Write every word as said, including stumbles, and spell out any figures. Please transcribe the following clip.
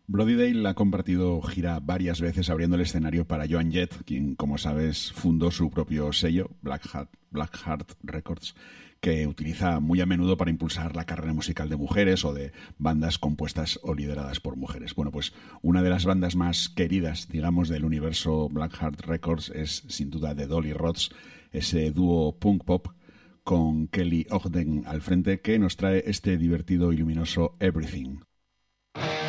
Bloody Dale ha compartido gira varias veces abriendo el escenario para Joan Jett, quien, como sabes, fundó su propio sello, Black Hat, Black Heart Records, que utiliza muy a menudo para impulsar la carrera musical de mujeres o de bandas compuestas o lideradas por mujeres. Bueno, pues una de las bandas más queridas, digamos, del universo Black Heart Records es sin duda The Dolly Rods, ese dúo punk pop con Kelly Ogden al frente que nos trae este divertido y luminoso Everything.